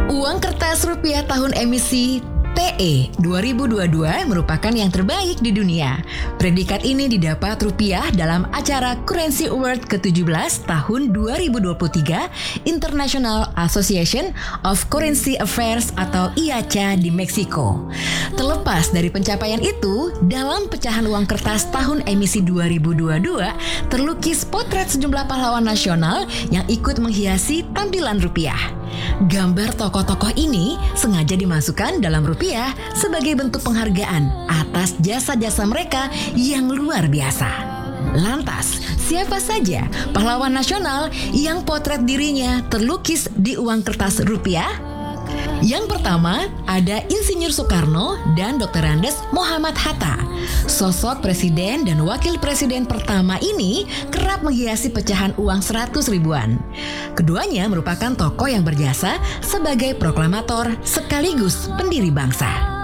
Uang kertas rupiah tahun emisi TE 2022 merupakan yang terbaik di dunia. Predikat ini didapat rupiah dalam acara Currency Award ke-17 tahun 2023 International Association of Currency Affairs atau IACA di Meksiko. Terlepas dari pencapaian itu, dalam pecahan uang kertas tahun emisi 2022 terlukis potret sejumlah pahlawan nasional yang ikut menghiasi tampilan rupiah. Gambar tokoh-tokoh ini sengaja dimasukkan dalam rupiah sebagai bentuk penghargaan atas jasa-jasa mereka yang luar biasa. Lantas, siapa saja pahlawan nasional yang potret dirinya terlukis di uang kertas rupiah? Yang pertama, ada Insinyur Soekarno dan Dr. Andes Muhammad Hatta. Sosok presiden dan wakil presiden pertama ini kerap menghiasi pecahan uang 100 ribuan. Keduanya merupakan tokoh yang berjasa sebagai proklamator sekaligus pendiri bangsa.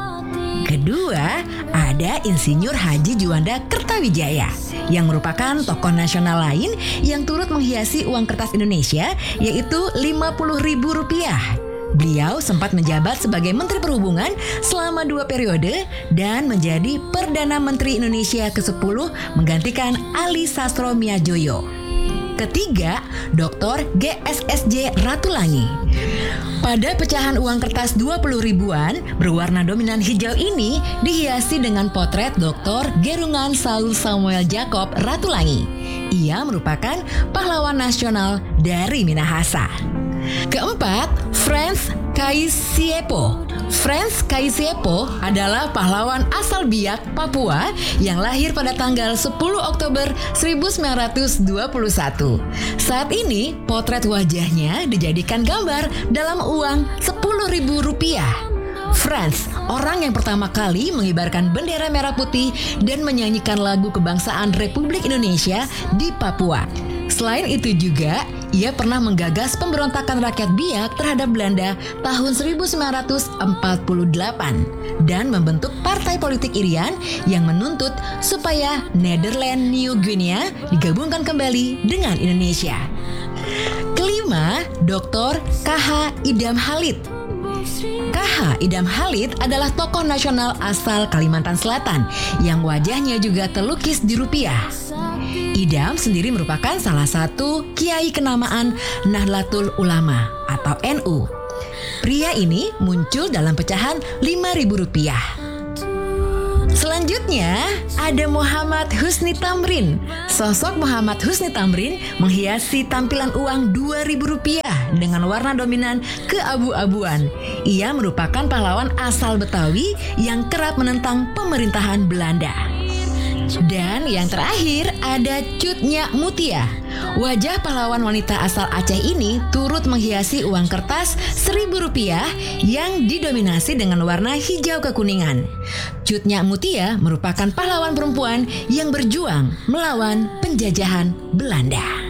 Kedua, ada Insinyur Haji Juanda Kertawijaya yang merupakan tokoh nasional lain yang turut menghiasi uang kertas Indonesia, yaitu Rp50.000. Beliau sempat menjabat sebagai Menteri Perhubungan selama 2 periode dan menjadi Perdana Menteri Indonesia ke-10 menggantikan Ali Sastro Miajoyo. Ketiga, Dr. GSSJ Ratulangi. Pada pecahan uang kertas 20 ribuan berwarna dominan hijau ini dihiasi dengan potret Dr. Gerungan Saul Samuel Jacob Ratulangi. Ia merupakan pahlawan nasional dari Minahasa. Keempat, Frans Kaisiepo. Frans Kaisiepo adalah pahlawan asal Biak, Papua yang lahir pada tanggal 10 Oktober 1921. Saat ini, potret wajahnya dijadikan gambar dalam uang Rp10.000. Frans, orang yang pertama kali mengibarkan bendera merah putih dan menyanyikan lagu kebangsaan Republik Indonesia di Papua. Selain itu juga, ia pernah menggagas pemberontakan rakyat Biak terhadap Belanda tahun 1948 dan membentuk partai politik Irian yang menuntut supaya Nederland New Guinea digabungkan kembali dengan Indonesia. Kelima, Dr. KH Idam Halid. KH Idam Halid adalah tokoh nasional asal Kalimantan Selatan yang wajahnya juga terlukis di rupiah. Idam sendiri merupakan salah satu kiai kenamaan Nahdlatul Ulama atau NU. Pria ini muncul dalam pecahan Rp5.000. Selanjutnya, ada Muhammad Husni Tamrin. Sosok Muhammad Husni Tamrin menghiasi tampilan uang Rp2.000 dengan warna dominan keabu-abuan. Ia merupakan pahlawan asal Betawi yang kerap menentang pemerintahan Belanda. Dan yang terakhir ada Cut Nyak Mutia. Wajah pahlawan wanita asal Aceh ini turut menghiasi uang kertas Rp1.000 yang didominasi dengan warna hijau kekuningan. Cut Nyak Mutia merupakan pahlawan perempuan yang berjuang melawan penjajahan Belanda.